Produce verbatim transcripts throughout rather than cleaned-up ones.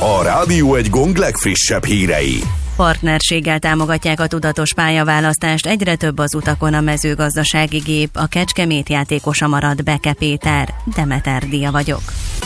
A Rádió egy Gong legfrissebb hírei. Partnerséggel támogatják a tudatos pályaválasztást, egyre több az utakon a mezőgazdasági gép, a Kecskemét játékosa marad Beke Péter, Demeter Dia vagyok.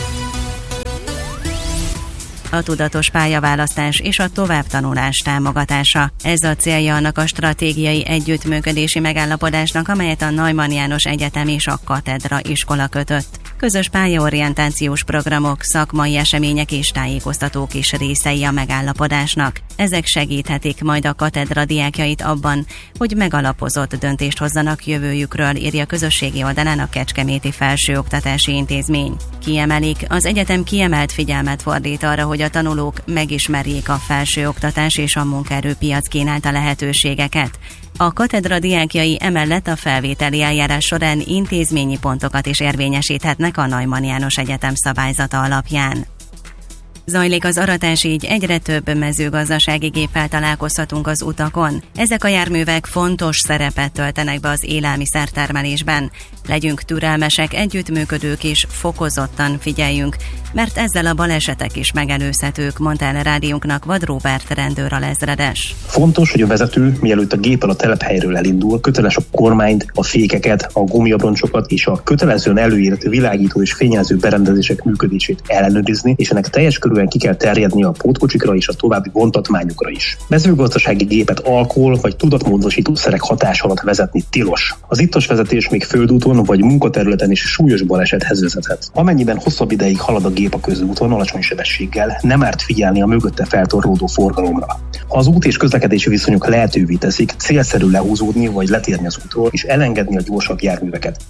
A tudatos pályaválasztás és a továbbtanulás támogatása. Ez a célja annak a stratégiai együttműködési megállapodásnak, amelyet a Neumann János Egyetem és a Katedra iskola kötött. Közös pályaorientációs programok, szakmai események és tájékoztatók is részei a megállapodásnak. Ezek segíthetik majd a katedra diákjait abban, hogy megalapozott döntést hozzanak jövőjükről, írja közösségi oldalán a Kecskeméti Felsőoktatási Intézmény. Kiemelik, az egyetem kiemelt figyelmet fordít arra, hogy a tanulók megismerjék a felsőoktatás és a munkaerőpiac kínálta lehetőségeket. A katedra diákjai emellett a felvételi eljárás során intézményi pontokat is érvényesíthetnek a Neumann János Egyetem szabályzata alapján. Zajlik az aratás, így egyre több mezőgazdasági géppel találkozhatunk az utakon. Ezek a járművek fontos szerepet töltenek be az élelmiszertermelésben. Legyünk türelmesek, együttműködők és fokozottan figyeljünk, mert ezzel a balesetek is megelőzhetők, mondta el a rádiónknak Vad Róbert rendőr alezredes. Fontos, hogy a vezető, mielőtt a géppel a telephelyről elindul, köteles a kormányt, a fékeket, a gumiabroncsokat és a kötelezően előírt világító és fényező berendezések működését ellenőrizni, és ennek teljes körülön ki kell terjedni a pótkocsikra és a további vontatmányokra is. Mezőgazdasági gépet alkohol vagy tudatmódosítószerek hatás alatt vezetni tilos. Az ittas vezetés még földúton vagy munkaterületen is súlyos balesethez vezethet. Amennyiben hosszabb ideig halad a gép a közúton alacsony sebességgel, nem árt figyelni a mögötte feltorlódó forgalomra. Ha az út és közlekedési viszonyok lehetővé teszik, célszerű lehúzódni vagy letérni az útról és elengedni a gyorsabb járműveket.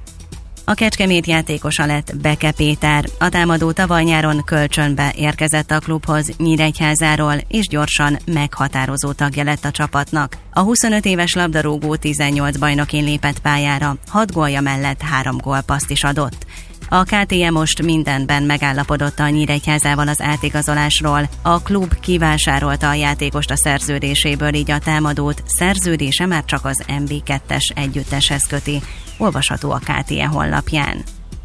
A Kecskemét játékosa lett Beke Péter. A támadó tavaly nyáron kölcsönbe érkezett a klubhoz Nyíregyházáról, és gyorsan meghatározó tagja lett a csapatnak. A huszonöt éves labdarúgó tizennyolc bajnokin lépett pályára, hat gólja mellett három gólpasszt is adott. A ká té em most mindenben megállapodott a Nyíregyházával az átigazolásról. A klub kivásárolta a játékost a szerződéséből, így a támadót szerződése már csak az em bé kettes együtteshez köti. Olvasható a ká té e honlapján.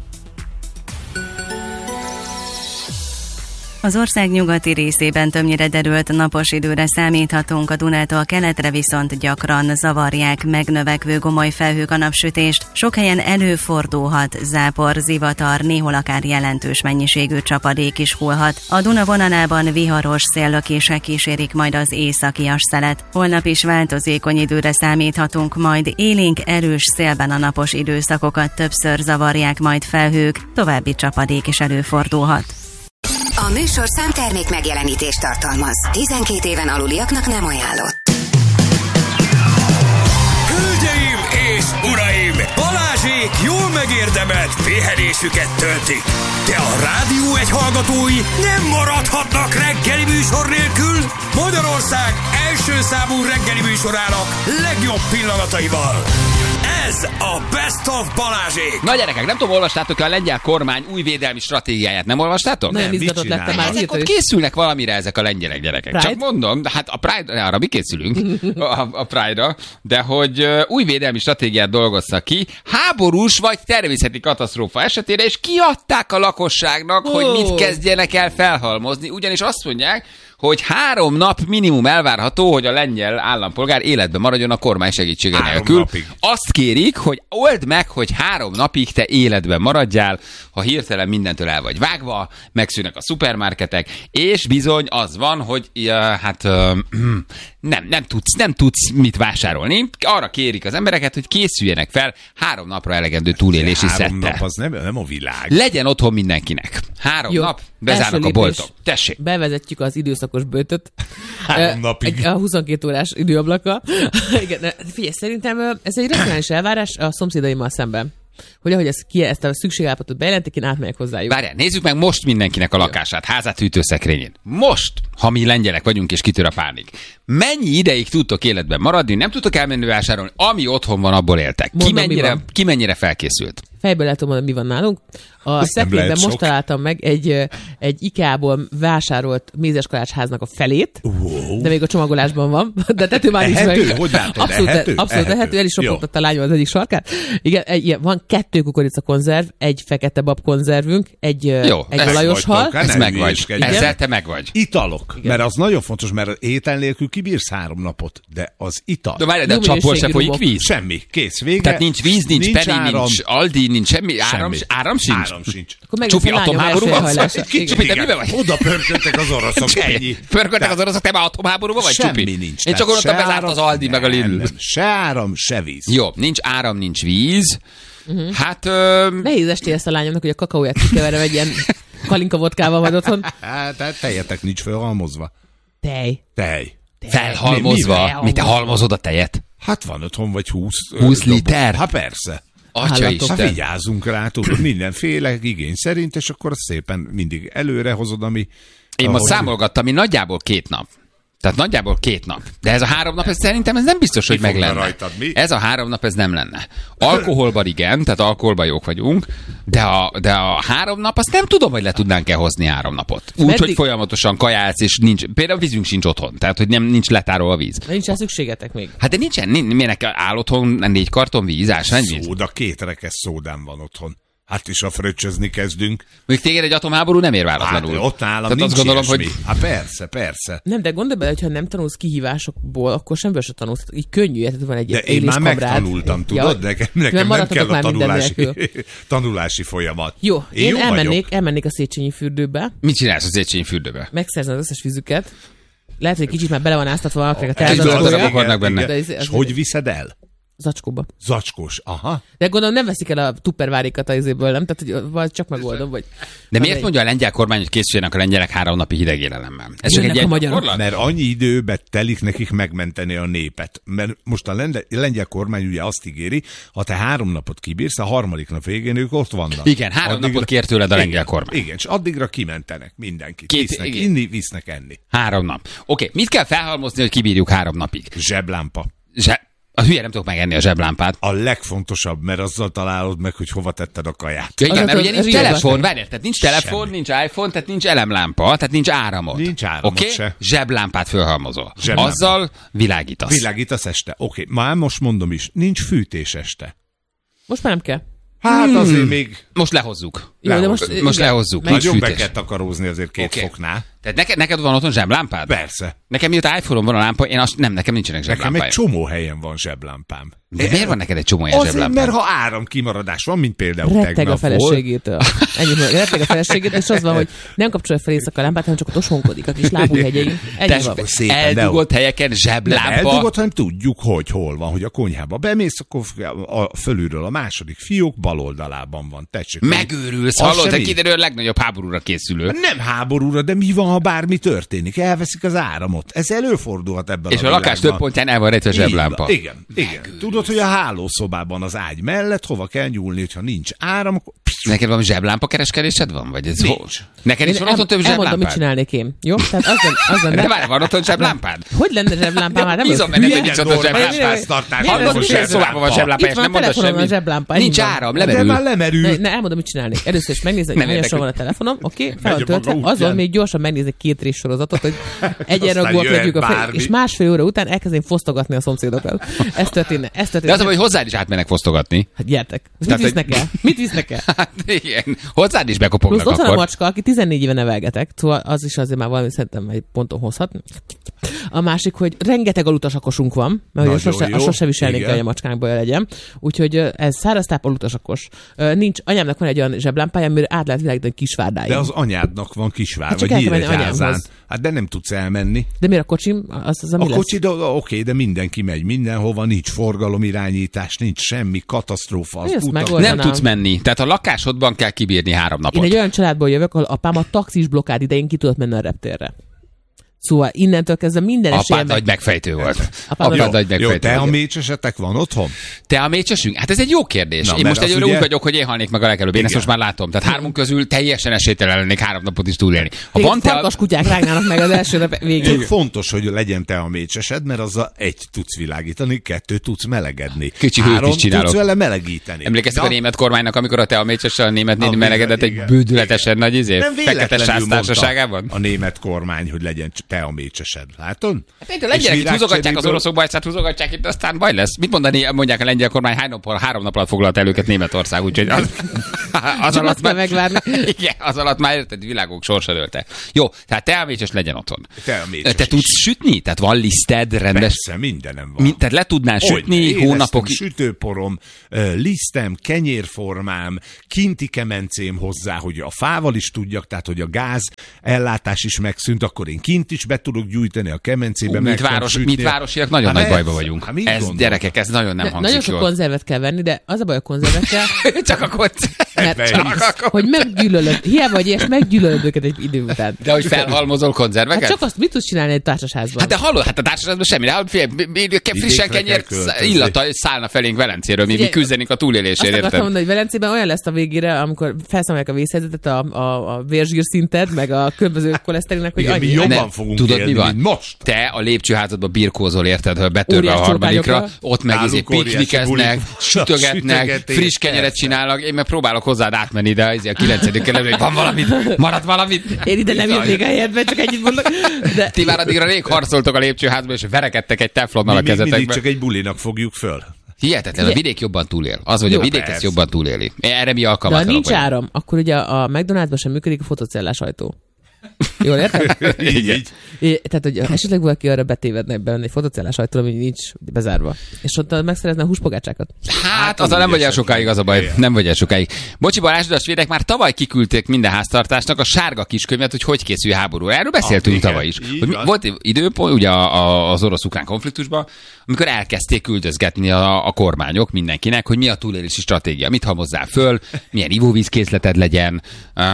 Az ország nyugati részében többnyire derült napos időre számíthatunk, a Dunától keletre viszont gyakran zavarják megnövekvő gomoly felhők a napsütést. Sok helyen előfordulhat zápor, zivatar, néhol akár jelentős mennyiségű csapadék is hullhat. A Duna vonalában viharos széllökések kísérik majd az északias szelet. Holnap is változékony időre számíthatunk, majd élénk erős szélben a napos időszakokat többször zavarják majd felhők, további csapadék is előfordulhat. A műsorszám termék megjelenítést tartalmaz. tizenkét éven aluliaknak nem ajánlott. Hölgyeim és uraim! Balázsék jól megérdemelt pihenésüket töltik. De a Rádió egy hallgatói nem maradhatnak reggeli műsor nélkül. Magyarország első számú reggeli műsorának legjobb pillanataival. Ez a Best of Balázsék! Na gyerekek, nem tudom, olvastátok-e a lengyel kormány új védelmi stratégiáját? Nem olvastátok? Nagyon izgatott lettem már. Ezek ott készülnek valamire ezek a lengyelek gyerekek. Pride? Csak mondom, hát a Pride, arra mi készülünk, a, a Pride-ra, de hogy uh, új védelmi stratégiát dolgoztak ki, háborús vagy természeti katasztrófa esetére, és kiadták a lakosságnak, oh. hogy mit kezdjenek el felhalmozni, ugyanis azt mondják, hogy három nap minimum elvárható, hogy a lengyel állampolgár életben maradjon a kormány segítsége három nélkül. Napig. Azt kérik, hogy old meg, hogy három napig te életben maradjál, ha hirtelen mindentől el vagy vágva, megszűnnek a szupermarketek, és bizony az van, hogy uh, hát uh, nem, nem, tudsz, nem tudsz mit vásárolni. Arra kérik az embereket, hogy készüljenek fel három napra elegendő túlélési szettel. Három nap az nem, nem a világ. Legyen otthon mindenkinek. Három Jó. nap, bezárnak a boltok. Tessék. Bevezetjük az időszakos bőtöt. Három napig. Egy, a huszonkét órás időablaka. Igen, figyelj, szerintem ez egy racionális elvárás a szomszédaimmal szemben. Hogy ahogy ezt, ki, ezt a szükségállapotot bejelentik, én átmegyek hozzájuk. Várjál, nézzük meg most mindenkinek a lakását, házát, hűtőszekrényét. Most, ha mi lengyelek vagyunk és kitör a pánik. Mennyi ideig tudtok életben maradni, nem tudtok elmenni vásárolni, ami otthon van, abból éltek. Ki Mondom, mennyire, ki mennyire felkészült? Fejből lehet mondani, mi van nálunk. A szekrényben most sok. találtam meg egy, egy IKEA-ból vásárolt mézeskalácsháznak a felét. Wow. De még a csomagolásban van, de tető már nincs Ehető? meg. Hogy látod? Abszolút Ehető? abszolút Ehető. ehető, el is Jó. ropogtatta a lányom az egyik sarkát. Igen, egy, ilyen, van kettő kukorica konzerv, egy fekete bab konzervünk, egy, Jó, egy ez olajos hal. vagytok, hát Ez ne meg vagy. hülyéskedj. Ezzel te meg vagy. Italok, Igen. mert az nagyon fontos, mert étel nélkül kibírsz három napot, de az ital. De várj, de a Jó csapból se minőségű folyik rumok. víz. Semmi, kész, vége. Tehát nincs víz, nincs, nincs Penny, áram, nincs Aldi, nincs semmi, áram, semmi. áram sincs. Áram sincs. Akkor meg Csupi lesz a lányom atomháború első van? hajlása. Kicsi, Igen. Csupi, te miben vagy? Oda pörköltek az oroszok, ennyi. Pörköltek az oroszok, te már atomháborúban vagy, Semmi Csupi? nincs. Én csak Tehát gondoltam, se bezárt áram- az Aldi meg a nem, Lidl. nem. Se áram, se víz. Jó, nincs áram, nincs víz. Hát... Ö... Nehéz esti ezt a lányomnak, hogy a kakaóját kikeverem egy ilyen kalinka vodkával majd otthon. Hát, tehát tejetek nincs felhalmozva. Tej. Tej. Felhalmozva. Mi- mi- Mi te halmozod a tejet? Hát van otthon vagy húsz. húsz doboz. liter? Hát persze. Atya Állatok. Hát Isten. vigyázzunk rá, tudod, mindenféle igény szerint, és akkor azt szépen mindig előre hozod, ami... Én most ahogy- számolgattam, mi nagyjából két nap. Tehát nagyjából két nap. De ez a három nap, ez szerintem ez nem biztos, hogy meg fogna lenne. rajtad, mi? Ez a három nap, ez nem lenne. Alkoholban igen, tehát alkoholban jók vagyunk, de a, de a három nap, azt nem tudom, hogy le tudnánk-e hozni három napot. Úgy, Meddig- hogy folyamatosan kajálsz, és nincs, például vízünk sincs otthon, tehát hogy nem nincs letárolva víz. Nincs rá szükségetek még. Hát de nincsen, nincs, miért áll otthon négy karton víz, ásványvíz? Szóda, két rekesz szódám van otthon. Hát is a fröccsözni kezdünk. Még téged egy atomháború nem ér Hát váratlanul. ott nálam Tehát nincs azt gondolom, ilyesmi. hogy Hát persze, persze. Nem, de gondolj bele, hogyha nem tanulsz kihívásokból, akkor semből se tanulsz. Így könnyű, érted, van egy De ilyen én már éléskamrád. megtanultam, tudod? Ja, Nekem, mert nekem nem maradtatok kell a már minden tanulási, nélkül. tanulási folyamat. Jó, én, jó elmennék, vagyok. elmennék a Széchenyi fürdőbe, mit csinálsz az Échenyi fürdőbe? megszerzem az összes vízüket. Lehet, hogy kicsit már bele van áztatva valakinek a Kicsit teázadója. darabok vannak benne. De ez- És ez- hogy viszed el? Zacskóba. Zacskós, aha. De gondolom nem veszik el a tuppervárikat az izéből, nem? Tehát, hogy vagy csak megoldom, vagy... De miért egy- mondja a lengyel kormány, hogy készüljenek a lengyelek három napi hideg élelemmel? Ez csak Jönnek egy a ilyen magyarok. gyakorlat? Mert annyi időbe telik nekik megmenteni a népet. Mert most a lende- lengyel kormány ugye azt ígéri, ha te három napot kibírsz, a harmadik nap végén ők ott vannak. Igen, három napot kér tőled a lengyel igen, kormány. Igen, és addigra kimentenek mindenkit. Két- Visznek igen. inni, visznek enni. Három nap. Oké, mit kell felhalmozni, hogy kibírjuk három napig? Zseblámpa. Zse... A hülye nem tudok megenni a zseblámpát. A legfontosabb, mert azzal találod meg, hogy hova tetted a kaját. Ja, igen, Az mert az- ugye az nincs igaz. telefon, várjál, tehát nincs telefon, Semmi. nincs iPhone, tehát nincs elemlámpa, tehát nincs áramot. Nincs áramot Oké? se. Zseblámpát fölhalmozol. Zseblámpa. Azzal világítasz. Világítasz este. Oké, már most mondom is, nincs fűtés este. Most már nem kell. Hát Hmm. azért még Most lehozzuk. Jó, de Lehozzuk. most, Most igen, lehozzuk. meg- Nincs nagyon be fűtés. kell takarózni azért két Oké. foknál. Tehát neked, neked van otthon zseblámpád? Persze. Nekem mióta iPhone-om van a lámpa, én azt nem, nekem nincsenek Nekem egy zseblámpáim. csomó helyen van zseblámpám. De miért van neked egy csomó ilyen Azért, zseblámpád? mert ha áramkimaradás van, mint például Retteg a tegnap volt. feleségétől. Ennyi, mondom, retteg a feleségétől, és az van, hogy nem kapcsolja fel éjszaka a lámpát, hanem csak ott osonkodik a kis lábújhegyein. Ennyi Te van. szépen, eldugott helyeken Nem zseblámpa. eldugott, hanem tudjuk, hogy hol van, hogy a konyhába bemész, akkor a fölülről a második fiók bal oldalában van. Tessék. Megőrülsz, Az hallod? Te semmi. kiderül a legnagyobb háborúra készülő. Nem háborúra, de mi van, ha bármi történik? Elveszik az áramot. Ez előfordulhat ebben És a a lakás világban. több pontján el van rejtve a zseblámpa. Igen, igen. Tudod, hogy a hálószobában az ágy mellett hova kell nyúlni, hogyha nincs áram, akkor... Neked valami zseblámpa kereskedésed van? Vagy ez Nincs. hol? Neked is Én van otthon több elmondom, mit zseblámpád? csinálnék én. Jó? Tehát az lenne, az De lenne, várj, van otthon zseblámpád? hogy lenne zseblámpám? Hát nem Bízom vagyok benne, hülye. hogy nincs otthon normális zseblámpád. háztartás. Hallod, Hallod, hogy milyen zseblámpa? szobában van zseblámpa, Itt és van nem a mondasz telefonon a semmit? zseblámpa, Nincs ennyi van. áram, De már lemerül. lemerült. Ne, ne, elmondom, mit csinálni. Először is megnézek, Nem hogy hányasan érdekel. van a telefonom, oké, okay, fel Megy van a maga töltve, azon útján. még gyorsan megnézek két rés sorozatot, hogy egyenragúak jöhet legyünk a fel, bármi. és másfél óra után elkezdém fosztogatni a szomszédokat. Ez történne, ez De az, történne. hogy hozzád is átmennek fosztogatni. Hát gyertek. Mit Tehát, hogy- visznek el? Mit visznek el? Hát igen, hozzád is Plusz bekopognak ott van a akkor. macska, aki tizennégy éve nevelgetek, szóval az is azért már valami szerintem egy ponton hozhat. A másik, hogy rengeteg alutasakosunk van, mert hogy a Nagyon sose, a jó. sose viselnék Igen. el, hogy a macskának baja legyen. Úgyhogy ö, ez száraztáp alutasakos. Ö, Nincs, anyámnak van egy olyan zseblámpája, amire át lehet világítani kisvárdáig. De az anyádnak van kisvár, Hát csak vagy el kell menni Nyíregyházán. anyámhoz. Hát de nem tudsz elmenni. De miért a kocsim? Az, az, ami A lesz? kocsi, de oké, de mindenki megy mindenhova, nincs forgalomirányítás, nincs semmi, katasztrófa. Az Mi ezt utak- megoldom? Nem tudsz menni. Tehát a lakásodban kell kibírni három Én napot. egy olyan családból jövök, ahol apám a taxis blokkád idején ki tudott menni a reptérre. Szóval innentől kezdve minden Apád esélyem... nagy megfejtő volt. Apád Apád nagy Jó, megfejtő te a volt. mécsesetek van otthon? Te a mécsesünk? Hát ez egy jó kérdés. Na, Én mert most az egyőre ugye- úgy vagyok, hogy én halnék meg a legelőbb. Én ezt Igen. most már látom. Tehát hármunk közül teljesen esélytelen lennék három napot is túlélni. Ha Téged van te a... farkas kutyák rágnának meg az első nap végén. Csak fontos, hogy legyen te a mécsesed, mert azzal egy tudsz világítani, kettő tudsz melegedni. Kicsi hőt is Három csinálok. tudsz vele melegíteni. Emlékeztek Ja? a német kormánynak, amikor a te a mécsessel a német néni A melegedett bizony, egy igen. bődületesen nagy izé? Nem Fekete véletlenül sász mondta társaságában? a német kormány, hogy legyen. te a mécsesed, látod? Hát egy a lengyelek itt húzogatják az oroszok bajszát, húzogatják itt, aztán baj lesz. Mit mondani, mondják a lengyel kormány, hány nap, három nap alatt foglalt el őket Németország, úgyhogy az, az alatt már megvárni. Igen, az alatt már érted, világok sorsa dőlte. Jó, tehát te a mécses legyen otthon. Te a mécses. Te tudsz sütni? Tehát van liszted, rendes? Persze, mindenem van. Mi, tehát le tudnál sütni hónapok... Sütőporom, lisztem, kenyérformám, kinti kemencém hozzá, hogy a fával is tudjak, tehát hogy a gáz ellátás is megszűnt, akkor én kint is be tudok gyújtani a kemencébe. Mit, város, mit városiak nagyon hát nagy bajba vagyunk. Hát ez, gondol? Gyerekek, ez nagyon nem de hangzik nagyon sok jól. Konzervet kell venni, de az a baj a konzervekkel... Csak a konzervet. Csak hogy meggyűlölöd, hiába vagy ilyes, meggyűlölöd őket egy idő után. De hogy felhalmozol konzerveket? Hát csak azt mit tudsz csinálni egy társasházban? Hát de hallod, hát a társasházban semmi. Hát fél, frissen kenyér illata szállna felénk Velencéről, mi, mi küzdenénk a túlélésért. Azt akartam mondani, hogy Velencében olyan lesz a végére, amikor felszámolják a vészhelyzetet, a, a, a vérzsír szinted, meg a különböző koleszterinnek, hogy annyi. Mi jobban fogunk tudod, élni, mi van? Most. Te a lépcsőházadba birkózol, érted, hogy betörve a harmadikra, ott meg izé piknikeznek, sütögetnek, friss kenyeret csinálnak, én meg próbálok hozzád átmenni, de a kilencedik kerületben, hogy van valamit, marad valamit. Én ide nem jönnék a helyedben, csak ennyit mondok. De... Ti már addigra rég harcoltok a lépcsőházban, és verekedtek egy teflonnal a kezetekbe. Mindig csak egy bulinak fogjuk föl. Hihetetlen, a vidék jobban túlél. Az, hogy jó, a vidék ezt jobban túléli. Erre mi alkalmatlanok de ha nincs vagyunk. áram, akkor ugye a McDonald'sban sem működik a fotocellás ajtó. Jól érted? így, így. É, tehát, hogy esetleg valaki arra betévedne benne egy fotocellás ajtó, ami nincs bezárva. És ott megszerezne a húspogácsákat. Hát, azzal nem vagy el sokáig, az a baj. Igen. Nem vagy el sokáig. Bocsi Balázs, de a svédek már tavaly kiküldték minden háztartásnak a sárga kiskönyvet, hogy hogy készül háború. Erről beszéltünk ah, tavaly is. Hogy volt időpont, ugye az orosz-ukrán konfliktusban, amikor elkezdték küldözgetni a, a kormányok mindenkinek, hogy mi a túlélési stratégia, mit hamozzál föl, milyen ivóvízkészleted legyen,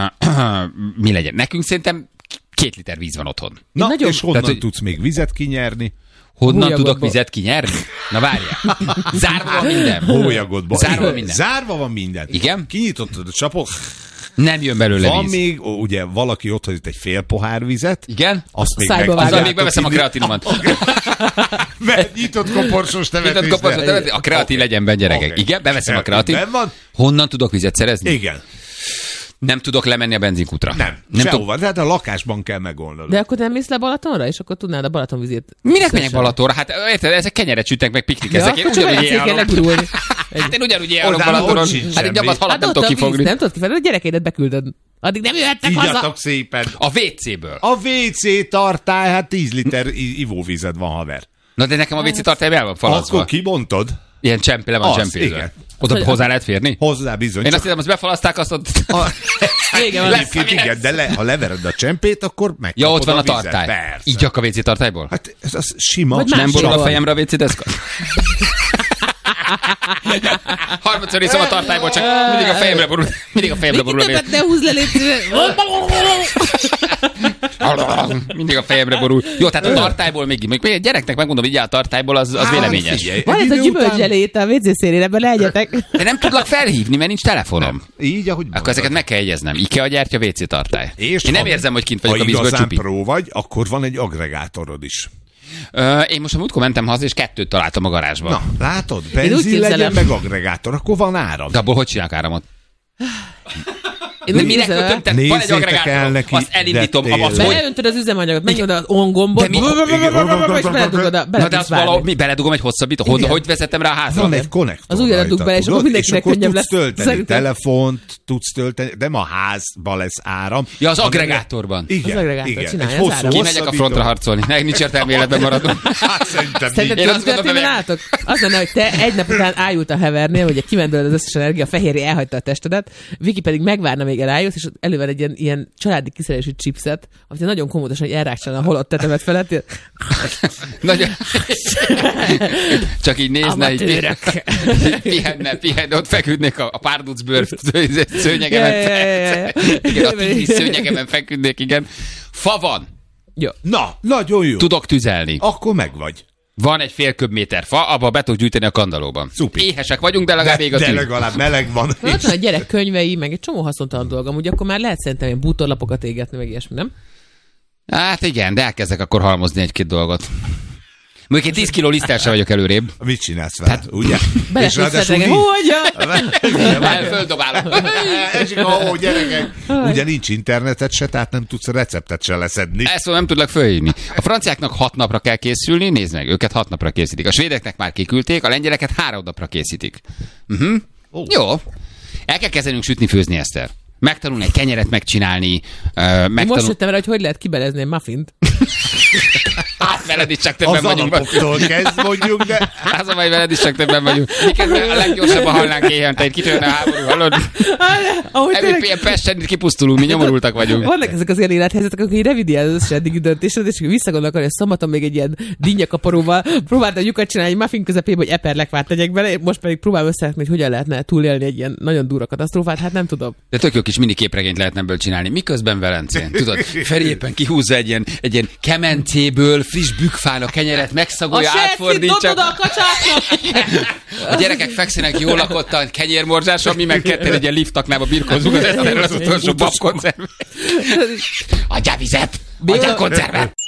mi legyen. Nekünk szerintem két liter víz van otthon. Na, nagyon... és honnan Tehát, hogy... tudsz még vizet kinyerni? Honnan Hólyagodba. Tudok vizet kinyerni? Na várjál. Zárva van minden. Hólyagodba. Zárva van minden. Zárva van minden. Igen? Kinyitottad a csapot. Nem jön belőle van víz. Van még, ugye valaki ott hagyott egy fél pohár vizet. Igen? Azt még meg azzal még beveszem a kreatinomat. Mert nyitott koporsos tevetés. Nyitott koporsos tevetés. A kreatin okay. legyen benne, gyerekek. Okay. Igen, beveszem a kreatin. Honnan tudok vizet szerezni? Igen. Nem tudok lemenni a benzinkútra. Nem, nem sehova, tud... tehát a lakásban kell megoldani. De akkor nem mész le Balatonra, és akkor tudnád a Balatonvizét. Minek menjek Balatonra? Hát érted, ezek kenyeret sütnek, meg piknikeznek. Ja, én ugyanúgy élok. Hát én ugyanúgy élok Balatonon. Hát egy gyamat halat nem tudok kifogni. Nem tudod kifogni, a gyerekeidet beküldöd. Addig nem jöhettek haza. Igyatok szépen. A vé céből. A vé cé tartály, hát tíz liter ivóvízed van, haver. Na de nekem a vé cé tartály el van falazva. Akkor kibontod? Ilyen csempi, le van csempézve. Oda hozzá lehet férni? Hozzá bizony. Én azt hiszem, azt befalaszták, azt ott... A... Igen, lesz, igen, de le, ha levered a csempét, akkor megkapod ja, ott van a, a tartály. Persze. Igyak a vé cé tartályból? Hát ez az sima. Vagy nem borul a fejemre a vé cé deszka? Harmadszor iszom a tartályból, csak mindig a fejemre borul. Mindig a fejemre borul. Mindig többet ne húzz le, légy mindig a fejemre borul. Jó, tehát a tartályból még, még egy gyereknek megmondom, így a tartályból, az, az véleményes. Figyelj, van ez a gyümölcselét a vé cé szélén, ebben legyetek. De nem tudlak felhívni, mert nincs telefonom. Nem. Így, ahogy akkor ezeket meg kell jegyeznem. IKEA gyártja vé cé tartály. És én nem érzem, hogy kint vagyok a vízből igazán csupi. pró vagy, akkor van egy agregátorod is. Ö, én most a múltkor mentem haza, és kettőt találtam a garázsban. Na, látod? Benzin legyen, meg agregátor, akkor van áram. De abból hogy csinálják áramot? Én de minek kötöm? Tehát van egy agregátor, azt elindítom. Beöntöd az üzemanyagot, menj oda az on gombot, és beledugod oda. Na de azt valahogy mi beledugom egy hosszabbit, hogy vezetem rá a házra? Van egy konnektor. Az ujjadat dug bele, és akkor mindenkinek könnyebb lesz. Tudsz tölteni telefont, tudsz tölteni, de ma a házban lesz áram. Ja, az agregátorban. Igen, igen. Kimegyek a frontra harcolni, meg nincs értelme életben maradom. Szerinted tudod, történetben látok? Az lenne, hogy te egy nap után ájult a hevernél, hogy kimendőd az összes energia, a fehérje elhagyta a testedet, Viki pedig megvárna, még elájulsz, és elővel egy ilyen, ilyen családi kiszerelésű chipset, amit nagyon komótosan, hogy elrákcsolna a halott tetemet felett. Nagyon... Csak így nézne, így pihenne, pihenne, ott feküdnék a, a párducbőr szőnyegemen. Igen, a tigris szőnyegemen feküdnék, igen. Fa van. Jó. Na, nagyon jó. Tudok tüzelni. Akkor megvagy. Van egy fél köbméter fa, abba be tudok gyűjteni a kandallóban. Szupi. Éhesek vagyunk, de legalább ég a tűz. De legalább meleg van. Na, ott van a gyerek könyvei, meg egy csomó haszontalan dolgom, ugye akkor már lehet szerintem ilyen bútorlapokat égetni, meg ilyesmi, nem? Hát igen, de elkezdek akkor halmozni egy-két dolgot. Mondjuk én tíz kiló liszttel sem vagyok előrébb. Mit csinálsz vele, ugye? Belesítsz reggel, hogyan? Földobálom. Ó, gyerekek. Ugye nincs internetet se, tehát nem tudsz receptet se leszedni. Ezt nem tudlak fölhívni. A franciáknak hat napra kell készülni, nézd meg, őket hat napra készítik. A svédeknek már kiküldték, a lengyeleket három napra készítik. Uh-huh. Oh. Jó. El kell kezdenünk sütni, főzni, Eszter. Megtanulni egy kenyeret megcsinálni. Uh, megtanul... Most jöttem rá, hogy hogy lehet kibelezni egy muffint. Hát veled is csak többen az vagyunk. Az alapoktól kezd mondjuk, de... Az a baj, veled is csak többen vagyunk. Miközben a leggyorsabban halnánk éhen, te itt kitörne a háború, hallod? Ebből ilyen Pesten kipusztulunk, mi nyomorultak vagyunk. Vannak ezek az ilyen élethelyzetek, akkor így revidiál az összes eddigi döntésed, és visszagondolok arra, hogy szombaton még egy ilyen dinnyakaparóval próbáltam lyukat csinálni egy muffin közepébe, hogy eperlekvát tegyek bele, most pedig próbálom összerakni, hogy hogyan lehetne túlélni egy ilyen nagyon durva katasztrófát, hát nem tudom. De tök jó kis mini képregényt lehetne ebből csinálni. Miközben Velencén, tudod, Feri éppen kihúzza egy ilyen, egy ilyen kemencéből friss bükfán a kenyeret, megszagolja, átfordítsa. A kacsáknak! A gyerekek fekszenek jól lakottan kenyérmorzsáson, mi meg ketten egy ilyen liftaknába birkózunk az Eszterrel az utolsó babkoncervet. Adjál vizet! Adjál koncervet!